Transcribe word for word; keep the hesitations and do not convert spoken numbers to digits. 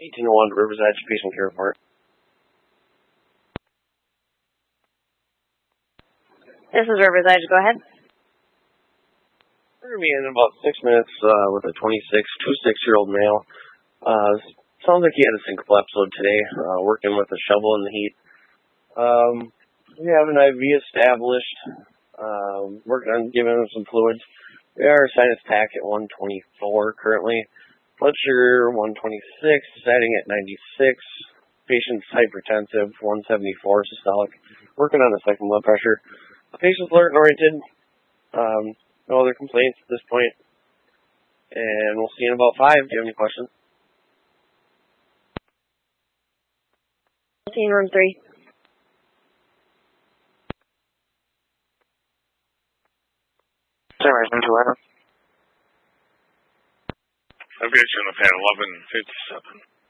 eighteen oh one Riverside Patient Care Report. This is Riverside. Go ahead. We're going to be in about six minutes uh, with a twenty-six, twenty-six-year-old male. Uh, sounds like he had a syncopal episode today, uh, working with a shovel in the heat. Um, we have an I V established, uh, working on giving him some fluids. We are sinus tack at one twenty-four currently. Blood sugar one twenty-six, sitting at ninety-six. Patient's hypertensive, one seventy-four systolic. Working on the second blood pressure. The patient's alert and oriented. Um, no other complaints at this point. And we'll see you in about five. Do you have any questions? Room three. Sunrise into Atlanta. I've got you on the pad eleven fifty-seven.